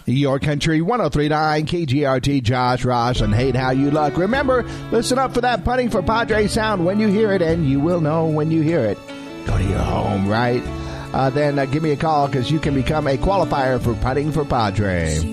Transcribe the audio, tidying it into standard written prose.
Your Country 103.9 KGRT, Josh Ross, and Hate How You Luck. Remember, listen up for that Putting for Padres sound when you hear it, and you will know when you hear it. Go to your home, right? Then give me a call because you can become a qualifier for Putting for Padres.